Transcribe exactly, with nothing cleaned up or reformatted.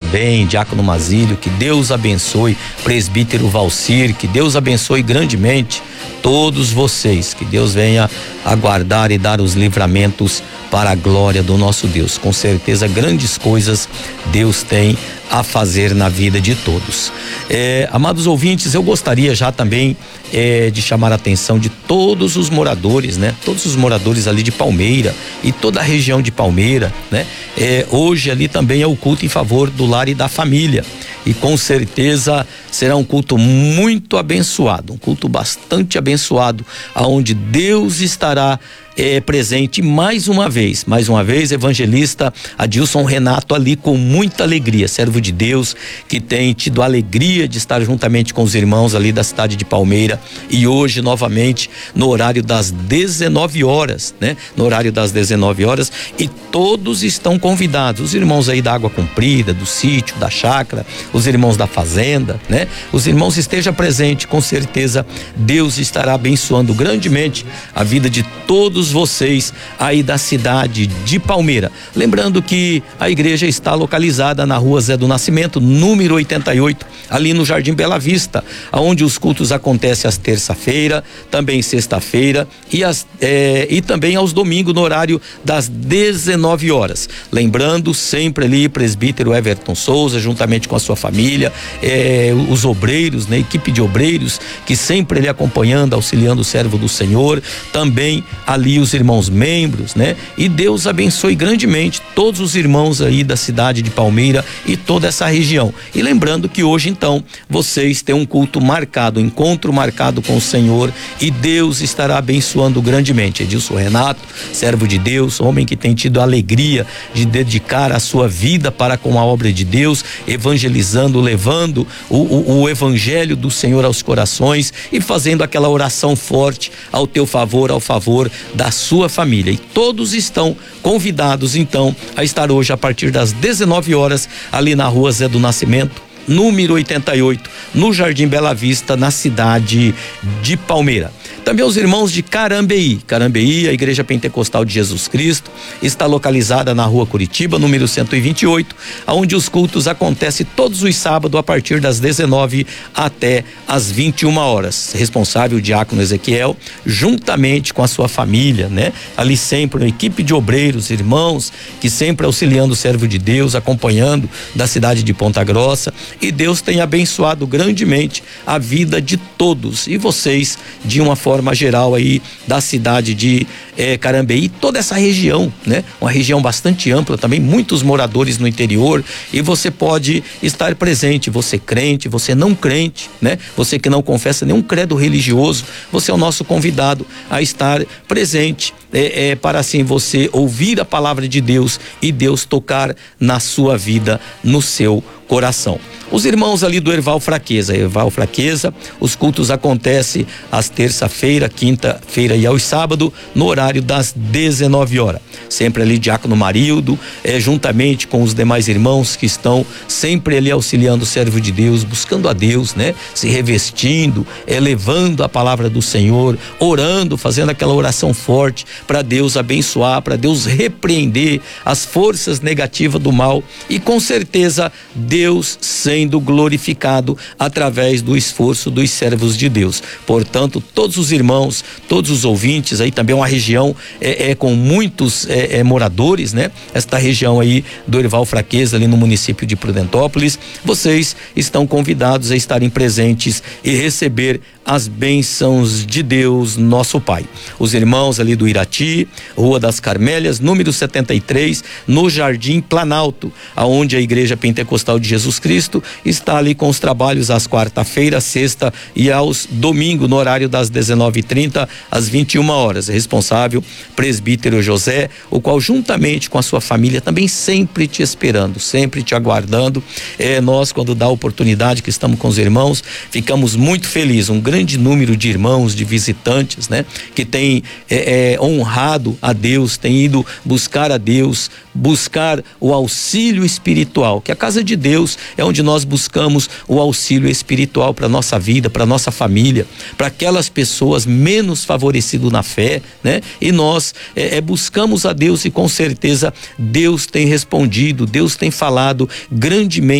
também, diácono Mazílio, que Deus abençoe, presbítero Valcir, que Deus abençoe grandemente todos vocês, que Deus venha a guardar e dar os livramentos para a glória do nosso Deus. Com certeza, grandes coisas Deus tem a fazer na vida de todos. É, amados ouvintes, eu gostaria já também é, de chamar a atenção de todos os moradores, né? Todos os moradores ali de Palmeira e toda a região de Palmeira, né? É, hoje ali também é o culto em favor do lar e da família. E com certeza será um culto muito abençoado, um culto bastante abençoado, aonde Deus estará é, presente mais uma vez, mais uma vez, evangelista Adilson Renato ali com muita alegria, servo de Deus que tem tido a alegria de estar juntamente com os irmãos ali da cidade de Palmeira, e hoje novamente no horário das dezenove horas, né? No horário das dezenove horas, e todos estão convidados, os irmãos aí da Água Comprida, do sítio, da chácara, os irmãos da fazenda, né? Os irmãos estejam presentes, com certeza Deus estará abençoando grandemente a vida de todos vocês aí da cidade de Palmeira. Lembrando que a igreja está localizada na rua Zé do Nascimento, número oitenta e oito, ali no Jardim Bela Vista, onde os cultos acontecem às terça-feira, também sexta-feira e, as, é, e também aos domingos no horário das dezenove horas. Lembrando sempre ali presbítero Everton Souza, juntamente com a sua família, é, os obreiros, né? Equipe de obreiros que sempre ele acompanhando, auxiliando o servo do Senhor, também ali os irmãos membros, né? E Deus abençoe grandemente todos os irmãos aí da cidade de Palmeira e toda essa região. E lembrando que hoje então vocês têm um culto marcado, um encontro marcado com o Senhor, e Deus estará abençoando grandemente. Edilson Renato, servo de Deus, homem que tem tido a alegria de dedicar a sua vida para com a obra de Deus, evangelizando, levando o, o, o evangelho do Senhor aos corações e fazendo aquela oração forte ao teu favor, ao favor da sua família. E todos estão convidados então a estar hoje a partir das dezenove horas ali na rua Zé do Nascimento, número oitenta e oito, no Jardim Bela Vista, na cidade de Palmeira. Também os irmãos de Carambeí. Carambeí, a Igreja Pentecostal de Jesus Cristo, está localizada na rua Curitiba, número cento e vinte e oito, onde os cultos acontecem todos os sábados a partir das dezenove até as vinte e uma horas. Responsável o diácono Ezequiel, juntamente com a sua família, né? Ali sempre uma equipe de obreiros, irmãos, que sempre auxiliando o servo de Deus, acompanhando da cidade de Ponta Grossa, e Deus tem abençoado grandemente a vida de todos, e vocês de uma forma forma geral aí da cidade de eh, Carambeí, toda essa região, né? Uma região bastante ampla também, muitos moradores no interior, e você pode estar presente, você crente, você não crente, né? Você que não confessa nenhum credo religioso, você é o nosso convidado a estar presente, é, é, para assim você ouvir a palavra de Deus e Deus tocar na sua vida, no seu coração. Os irmãos ali do Erval Fraqueza, Erval Fraqueza, os cultos acontecem às terça-feira, quinta-feira e aos sábados, no horário das dezenove horas. Sempre ali diácono Marildo, é, juntamente com os demais irmãos que estão sempre ali auxiliando o servo de Deus, buscando a Deus, né? Se revestindo, elevando a palavra do Senhor, orando, fazendo aquela oração forte para Deus abençoar, para Deus repreender as forças negativas do mal, e com certeza Deus sendo glorificado através do esforço dos servos de Deus. Portanto, todos os irmãos, todos os ouvintes, aí também uma região é, é com muitos é, é, moradores, né? Esta região aí do Erval Fraqueza, ali no município de Prudentópolis, vocês estão convidados a estarem presentes e receber as bênçãos de Deus, nosso Pai. Os irmãos ali do Irati, Rua das Carmélias, número setenta e três, no Jardim Planalto, aonde a Igreja Pentecostal de Jesus Cristo está ali com os trabalhos às quarta-feira, sexta e aos domingo, no horário das dezenove e trinta às vinte e uma horas. Responsável, presbítero José, o qual juntamente com a sua família também sempre te esperando, sempre te aguardando. É, nós, quando dá a oportunidade que estamos com os irmãos, ficamos muito felizes. Um grande número de irmãos, de visitantes, né? Que tem é, é, honrado a Deus, tem ido buscar a Deus, buscar o auxílio espiritual, que a casa de Deus é onde nós buscamos o auxílio espiritual para nossa vida, para nossa família, para aquelas pessoas menos favorecidas na fé, né? E nós é, é, buscamos a Deus, e com certeza Deus tem respondido, Deus tem falado grandemente